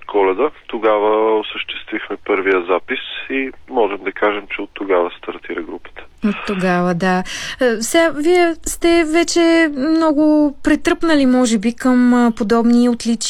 Коледа. Тогава осъществихме първия запис и можем да кажем, че от тогава стартира групата. От тогава, да. Сега, вие сте вече много претръпнали, може би, към подобни отличия